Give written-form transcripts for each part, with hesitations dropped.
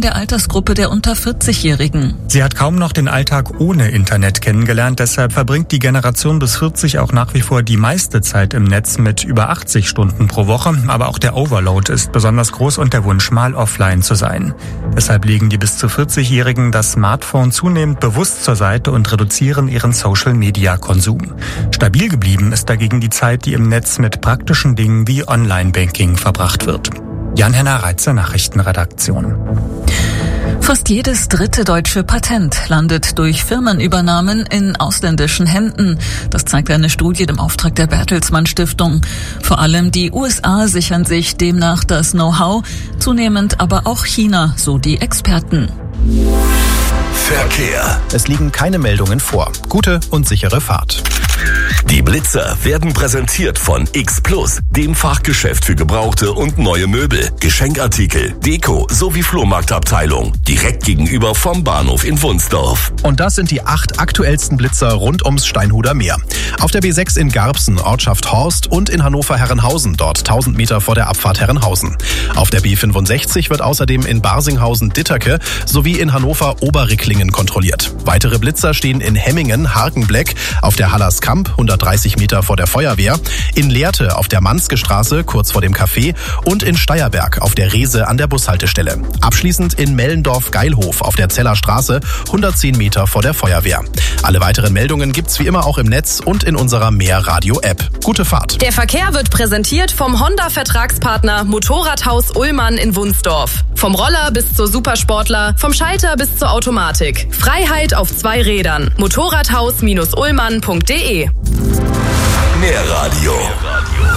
an der Altersgruppe der unter 40-Jährigen. Sie hat kaum noch den Alltag ohne Internet kennengelernt. Deshalb verbringt die Generation bis 40 auch nach wie vor die meiste Zeit im Netz mit über 80 Stunden pro Woche. Aber auch der Overload ist besonders groß und der Wunsch, mal offline zu sein. Deshalb legen die bis zu 40-Jährigen das Smartphone zunehmend bewusst zur Seite und reduzieren ihren Social-Media-Konsum. Stabil geblieben ist dagegen die Zeit, die im Netz mit praktischen Dingen wie Online-Banking verbracht wird. Jan-Henner Reitzer, Nachrichtenredaktion. Fast jedes dritte deutsche Patent landet durch Firmenübernahmen in ausländischen Händen. Das zeigt eine Studie im Auftrag der Bertelsmann Stiftung. Vor allem die USA sichern sich demnach das Know-how, zunehmend aber auch China, so die Experten. Verkehr. Es liegen keine Meldungen vor. Gute und sichere Fahrt. Die Blitzer werden präsentiert von X Plus, dem Fachgeschäft für gebrauchte und neue Möbel, Geschenkartikel, Deko sowie Flohmarktabteilung. Direkt gegenüber vom Bahnhof in Wunsdorf. Und das sind die 8 aktuellsten Blitzer rund ums Steinhuder Meer. Auf der B6 in Garbsen, Ortschaft Horst und in Hannover-Herrenhausen, dort 1000 Meter vor der Abfahrt Herrenhausen. Auf der B65 wird außerdem in Barsinghausen-Ditterke sowie in Hannover-Oberricklingen kontrolliert. Weitere Blitzer stehen in Hemmingen, Harkenbleck, auf der Hallerskamp, 130 Meter vor der Feuerwehr, in Lehrte auf der Manske-Straße, kurz vor dem Café und in Steierberg auf der Reese an der Bushaltestelle. Abschließend in Mellendorf-Geilhof auf der Zeller Straße, 110 Meter vor der Feuerwehr. Alle weiteren Meldungen gibt's wie immer auch im Netz und in unserer Mehr-Radio-App. Gute Fahrt. Der Verkehr wird präsentiert vom Honda-Vertragspartner Motorradhaus Ullmann in Wunsdorf. Vom Roller bis zur Supersportler, vom Schalter bis zur Automatik. Freiheit auf 2 Rädern. Motorradhaus-ullmann.de. Mehr Radio.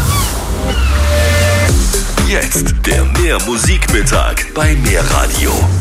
Jetzt der Mehr Musikmittag bei Mehr Radio.